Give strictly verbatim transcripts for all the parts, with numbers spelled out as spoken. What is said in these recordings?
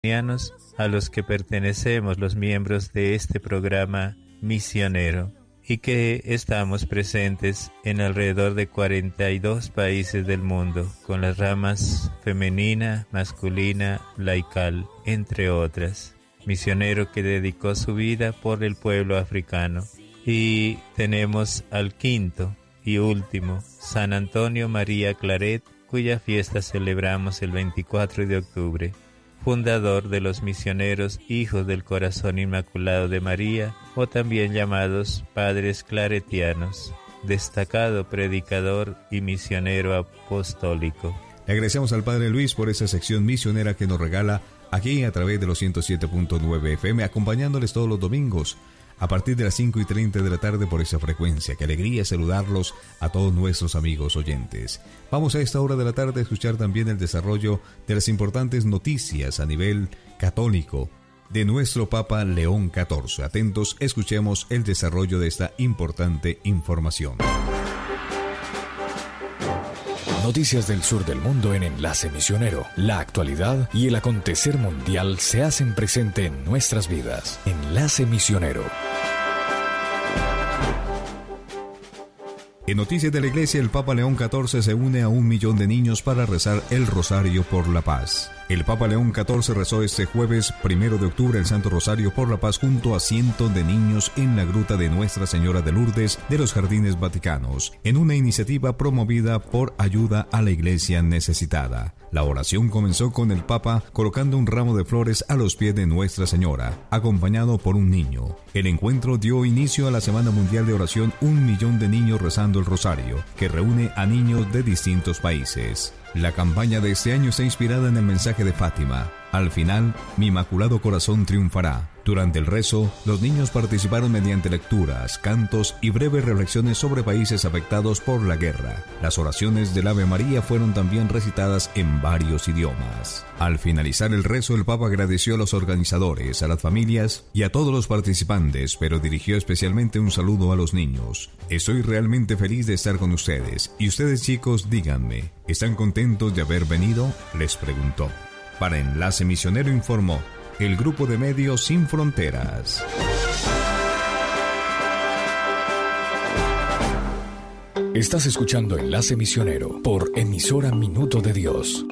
a los que pertenecemos los miembros de este programa misionero y que estamos presentes en alrededor de cuarenta y dos países del mundo, con las ramas femenina, masculina, laical, entre otras. Misionero que dedicó su vida por el pueblo africano. Y tenemos al quinto y último, San Antonio María Claret, cuya fiesta celebramos el veinticuatro de octubre. Fundador de los misioneros Hijos del Corazón Inmaculado de María, o también llamados Padres Claretianos, destacado predicador y misionero apostólico. Le agradecemos al Padre Luis por esa sección misionera que nos regala aquí a través de los ciento siete punto nueve F M, acompañándoles todos los domingos a partir de las cinco y treinta de la tarde por esa frecuencia. Qué alegría saludarlos a todos nuestros amigos oyentes. Vamos a esta hora de la tarde a escuchar también el desarrollo de las importantes noticias a nivel católico de nuestro Papa León catorce. Atentos, escuchemos el desarrollo de esta importante información. Noticias del sur del mundo en Enlace Misionero. La actualidad y el acontecer mundial se hacen presente en nuestras vidas. Enlace Misionero. En noticias de la Iglesia, el Papa León catorce se une a un millón de niños para rezar el Rosario por la Paz. El Papa León catorce rezó este jueves primero de octubre el Santo Rosario por la Paz junto a cientos de niños en la gruta de Nuestra Señora de Lourdes de los Jardines Vaticanos, en una iniciativa promovida por Ayuda a la Iglesia Necesitada. La oración comenzó con el Papa colocando un ramo de flores a los pies de Nuestra Señora, acompañado por un niño. El encuentro dio inicio a la Semana Mundial de Oración Un Millón de Niños Rezando el Rosario, que reúne a niños de distintos países. La campaña de este año está inspirada en el mensaje de Fátima. Al final, mi Inmaculado Corazón triunfará. Durante el rezo, los niños participaron mediante lecturas, cantos y breves reflexiones sobre países afectados por la guerra. Las oraciones del Ave María fueron también recitadas en varios idiomas. Al finalizar el rezo, el Papa agradeció a los organizadores, a las familias y a todos los participantes, pero dirigió especialmente un saludo a los niños. Estoy realmente feliz de estar con ustedes. Y ustedes, chicos, díganme, ¿están contentos de haber venido?, les preguntó. Para Enlace Misionero informó el Grupo de Medios Sin Fronteras. Estás escuchando Enlace Misionero por emisora Minuto de Dios.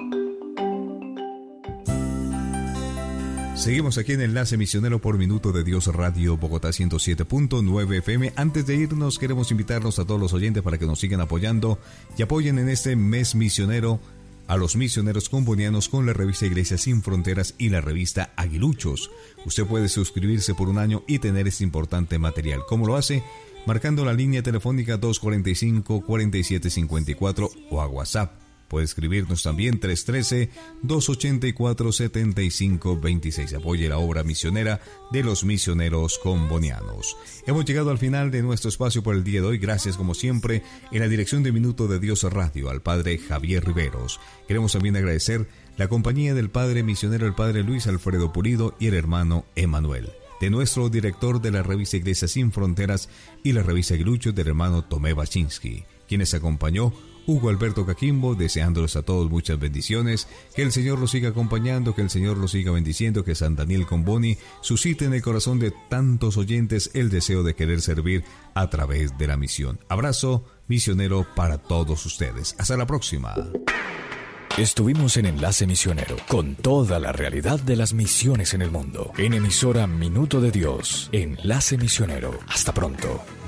Seguimos aquí en Enlace Misionero por Minuto de Dios Radio Bogotá ciento siete punto nueve F M. Antes de irnos, queremos invitarnos a todos los oyentes para que nos sigan apoyando y apoyen en este mes misionero a los misioneros combonianos con la revista Iglesia Sin Fronteras y la revista Aguiluchos. Usted puede suscribirse por un año y tener este importante material. ¿Cómo lo hace? Marcando la línea telefónica dos cuatro cinco, cuatro siete cinco cuatro o a WhatsApp. Puede escribirnos también tres uno tres, dos ocho cuatro, siete cinco dos seis. Apoye la obra misionera de los misioneros combonianos. Hemos llegado al final de nuestro espacio por el día de hoy. Gracias como siempre en la dirección de Minuto de Dios Radio al Padre Javier Riveros. Queremos también agradecer la compañía del Padre Misionero, el Padre Luis Alfredo Pulido y el hermano Emanuel. De nuestro director de la revista Iglesia Sin Fronteras y la revista Aguiluchos, del hermano Tomé Baczynski, quienes acompañó Hugo Alberto Caquimbo, deseándoles a todos muchas bendiciones, que el Señor los siga acompañando, que el Señor los siga bendiciendo, que San Daniel Comboni suscite en el corazón de tantos oyentes el deseo de querer servir a través de la misión. Abrazo misionero para todos ustedes. Hasta la próxima. Estuvimos en Enlace Misionero con toda la realidad de las misiones en el mundo. En emisora Minuto de Dios, Enlace Misionero. Hasta pronto.